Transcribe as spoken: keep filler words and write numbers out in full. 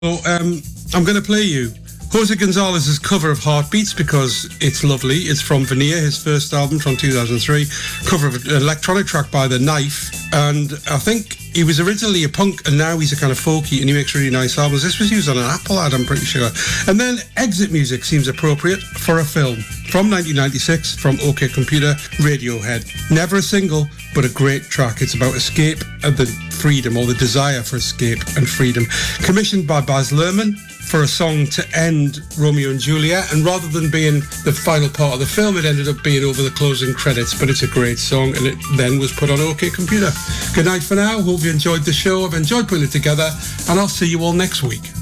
So um, I'm going to play you Jose Gonzalez's cover of Heartbeats because it's lovely. It's from Veneer, his first album from two thousand three, cover of an electronic track by The Knife. And I think he was originally a punk and now he's a kind of folky and he makes really nice albums. This was used on an Apple ad, I'm pretty sure. And then Exit Music seems appropriate for a film from nineteen ninety-six from OK Computer, Radiohead. Never a single, but a great track. It's about escape and the freedom, or the desire for escape and freedom. Commissioned by Baz Luhrmann for a song to end Romeo and Juliet, and rather than being the final part of the film, it ended up being over the closing credits. But it's a great song, and it then was put on OK Computer. Good night for now. Hope you enjoyed the show. I've enjoyed putting it together, and I'll see you all next week.